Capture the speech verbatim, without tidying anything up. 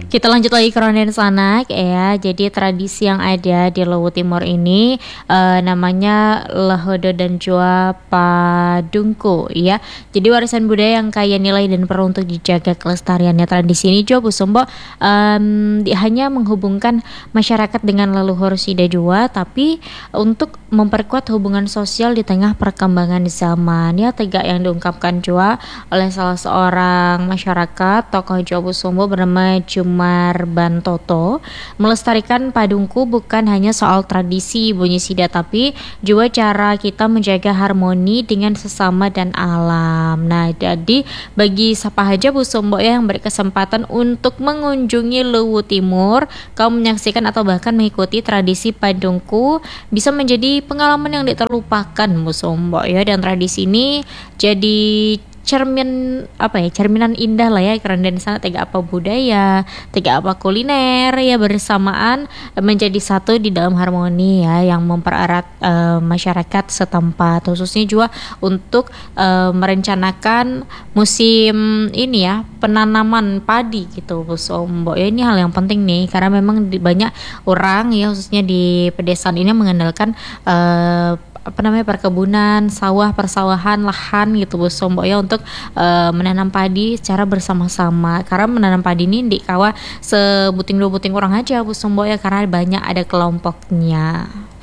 Kita lanjut lagi ke Ronde Sanak ya. Jadi tradisi yang ada di Luwu Timur ini eh, namanya Lehodo dan Jua Padungku ya. Jadi warisan budaya yang kaya nilai dan perlu untuk dijaga kelestariannya. Tradisi ini Jua Busombo em, di- hanya menghubungkan masyarakat dengan leluhur Sida Jua, tapi untuk memperkuat hubungan sosial di tengah perkembangan zaman ya. Tegak yang diungkapkan Jua oleh salah seorang masyarakat tokoh Jawa Busumbo bernama Jumar Bantoto. Melestarikan padungku bukan hanya soal tradisi bunyi sida, tapi juga cara kita menjaga harmoni dengan sesama dan alam. Nah, jadi bagi siapa aja Busumbo ya yang berkesempatan untuk mengunjungi Luwu Timur, kamu menyaksikan atau bahkan mengikuti tradisi padungku bisa menjadi pengalaman yang tak terlupakan Busumbo ya. Dan tradisi ini jadi cermin apa ya cerminan indah lah ya karena di sana tega apa budaya, tega apa kuliner ya bersamaan menjadi satu di dalam harmoni ya yang mempererat eh, masyarakat setempat, khususnya juga untuk eh, merencanakan musim ini ya penanaman padi gitu Bu Sombo ya. Ini hal yang penting nih karena memang di, banyak orang ya khususnya di pedesaan ini mengandalkan eh, apa namanya perkebunan, sawah, persawahan, lahan gitu Bu Sombo ya untuk uh, menanam padi secara bersama-sama. Karena menanam padi ini di kawah sebuting dua buting orang aja Bu Sombo ya karena banyak ada kelompoknya.